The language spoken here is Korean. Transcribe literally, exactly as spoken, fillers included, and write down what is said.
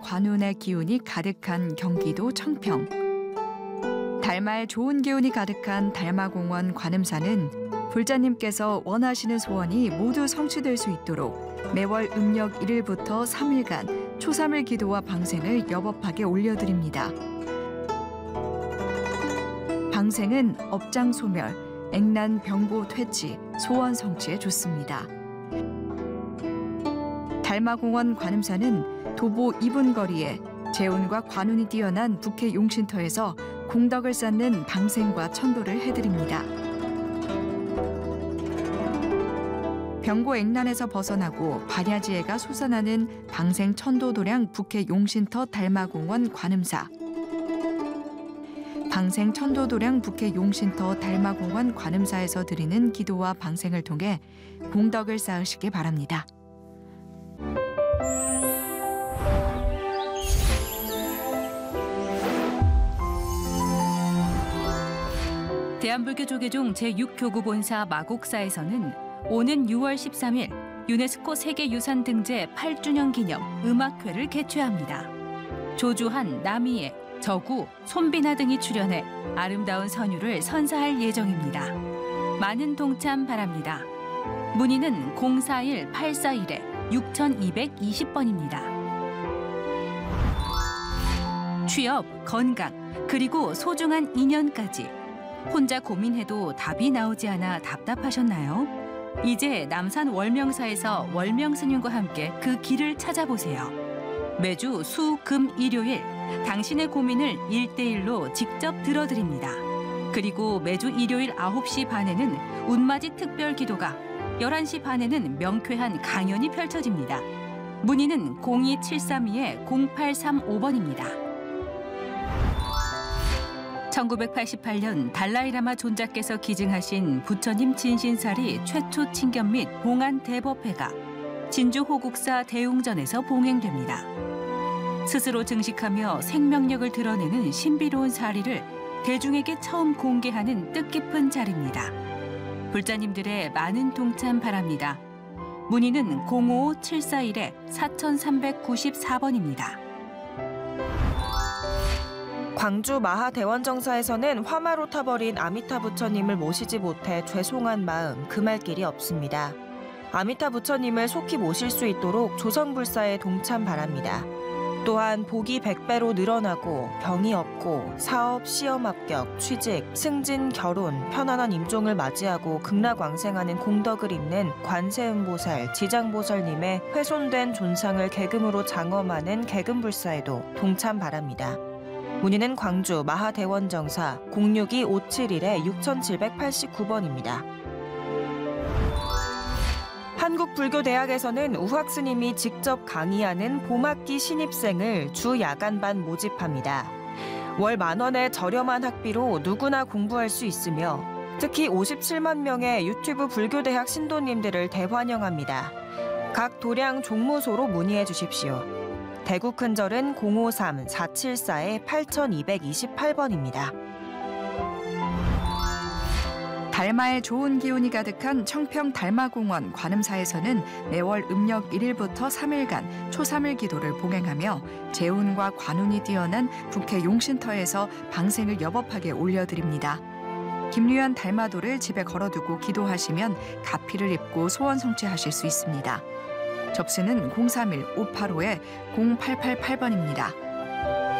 관운의 기운이 가득한 경기도 청평. 달마의 좋은 기운이 가득한 달마공원 관음사는 불자님께서 원하시는 소원이 모두 성취될 수 있도록 매월 음력 일 일부터 삼 일간 초삼일 기도와 방생을 여법하게 올려드립니다. 방생은 업장 소멸, 액난 병고 퇴치, 소원 성취에 좋습니다. 달마공원 관음사는 도보 이 분 거리에 재운과 관운이 뛰어난 북해 용신터에서 공덕을 쌓는 방생과 천도를 해드립니다. 병고 액난에서 벗어나고 반야지혜가 솟아나는 방생 천도도량 북해 용신터 달마공원 관음사. 방생 천도도량 북해 용신터 달마공원 관음사에서 드리는 기도와 방생을 통해 공덕을 쌓으시기 바랍니다. 대한불교 조계종 제육 교구 본사 마곡사에서는 오는 유월 십삼일 유네스코 세계유산 등재 팔 주년 기념 음악회를 개최합니다. 조주한, 남이애, 저구, 손비나 등이 출연해 아름다운 선율을 선사할 예정입니다. 많은 동참 바랍니다. 문의는 공사일 팔사일 육이이십 번입니다. 취업, 건강, 그리고 소중한 인연까지 혼자 고민해도 답이 나오지 않아 답답하셨나요? 이제 남산 월명사에서 월명스님과 함께 그 길을 찾아보세요. 매주 수, 금, 일요일 당신의 고민을 일 대일로 직접 들어드립니다. 그리고 매주 일요일 아홉 시 반에는 운맞이 특별 기도가, 열한 시 반에는 명쾌한 강연이 펼쳐집니다. 문의는 공이 칠삼이 공팔삼오 번입니다. 천구백팔십팔 년 달라이라마 존자께서 기증하신 부처님 진신살이 최초 친견 및 봉안 대법회가 진주 호국사 대웅전에서 봉행됩니다. 스스로 증식하며 생명력을 드러내는 신비로운 사리를 대중에게 처음 공개하는 뜻깊은 자리입니다. 불자님들의 많은 동참 바랍니다. 문의는 공오오 칠사일 사삼구사 번입니다. 광주 마하대원정사에서는 화마로 타버린 아미타 부처님을 모시지 못해 죄송한 마음 금할 길이 없습니다. 아미타 부처님을 속히 모실 수 있도록 조성불사에 동참 바랍니다. 또한 복이 백 배로 늘어나고 병이 없고 사업, 시험 합격, 취직, 승진, 결혼, 편안한 임종을 맞이하고 극락왕생하는 공덕을 잇는 관세음보살, 지장보살님의 훼손된 존상을 계금으로 장엄하는 계금불사에도 동참 바랍니다. 문의는 광주 마하대원정사 공육이 오칠일 육칠팔구 번입니다. 한국불교대학에서는 우학스님이 직접 강의하는 봄학기 신입생을 주 야간반 모집합니다. 월 만 원의 저렴한 학비로 누구나 공부할 수 있으며 특히 오십칠만 명의 유튜브 불교대학 신도님들을 대환영합니다. 각 도량 종무소로 문의해 주십시오. 대구 큰절은 공오삼 사칠사 팔이이팔 번입니다. 달마의 좋은 기운이 가득한 청평 달마공원 관음사에서는 매월 음력 일 일부터 삼 일간 초삼일 기도를 봉행하며 재운과 관운이 뛰어난 북해 용신터에서 방생을 여법하게 올려드립니다. 김류한 달마도를 집에 걸어두고 기도하시면 가피를 입고 소원 성취하실 수 있습니다. 접수는 공삼일 오팔오 공팔팔팔 번입니다.